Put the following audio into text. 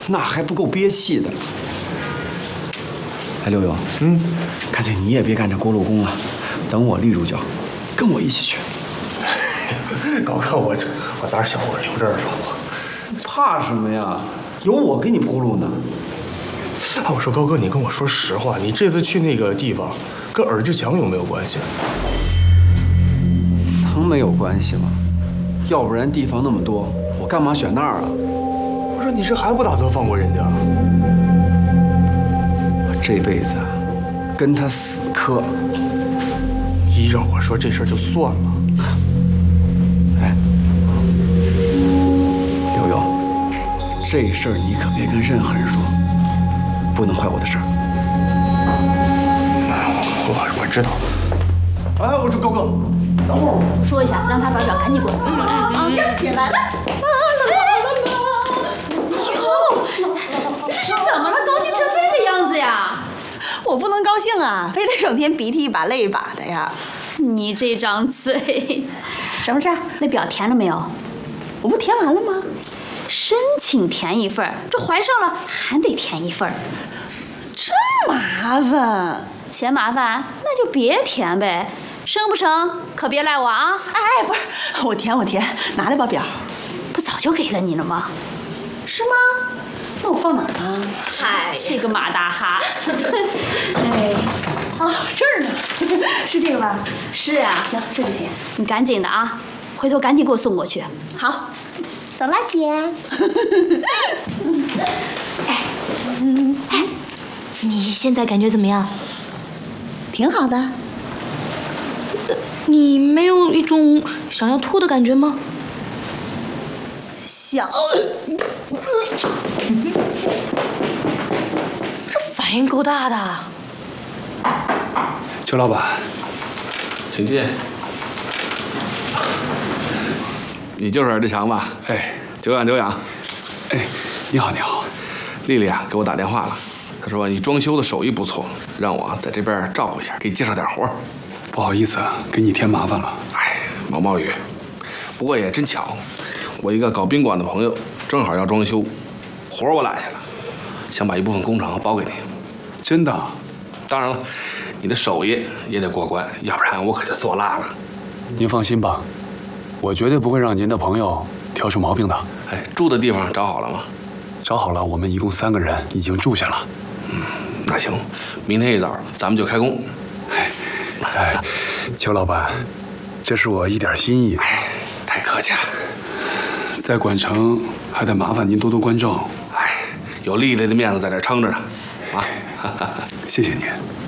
那还不够憋气的。哎，刘勇，干脆你也别干这锅炉工了，等我立住脚，跟我一起去。 高哥，我胆小，我留这儿吧。 怕什么呀？有我给你铺路呢。 我说高哥，你跟我说实话，你这次去那个地方，跟尔志强有没有关系？ 能没有关系吗？要不然地方那么多，我干嘛选那儿啊？ 我说你这还不打算放过人家？ 我这辈子跟他死磕。 一让我说这事儿就算了。 哎，刘勇，这事儿你可别跟任何人说，不能坏我的事儿。我知道。哎，我说高哥，等会儿。 说一下，让他把表赶紧给我送过来啊！ 姐来了。 哟，这是怎么了？高兴成这个样子呀？ 我不能高兴啊，非得整天鼻涕一把泪一把的呀。 你这张嘴， 什么事儿？ 那表填了没有？ 我不填完了吗？ 申请填一份，这怀上了还得填一份。 真麻烦。 嫌麻烦，那就别填呗。生不成可别赖我啊！ 哎，不是，我填，拿来吧表。 不早就给了你了吗？ 是吗？那我放哪儿呢？ 嗨，这个马大哈。哎， 啊，这儿呢，是这个吧？ 是呀。 行，这就填。 你赶紧的啊，回头赶紧给我送过去。 好，走啦，姐。 哎，你现在感觉怎么样？ 挺好的。 你没有一种想要吐的感觉吗？ 想。 这反应够大的。 邱老板， 请进。你就是尔志强吧？ 哎， 久仰久仰。 哎，你好，你好。 丽丽啊，给我打电话了，她说你装修的手艺不错，让我在这边照顾一下，给你介绍点活。 不好意思，给你添麻烦了。 哎，毛毛雨。不过也真巧，我一个搞宾馆的朋友正好要装修，活我揽下了，想把一部分工程包给你。 真的？ 当然了，你的手艺也得过关，要不然我可就做辣了。 您放心吧，我绝对不会让您的朋友挑出毛病的。 哎，住的地方找好了吗？ 找好了，我们一共3个人已经住下了。 那行，明天一早咱们就开工。 哎，邱老板，这是我一点心意。 哎，太客气了。 在管城还得麻烦您多多关照。 哎，有丽丽的面子在这撑着呢，啊， 谢谢您。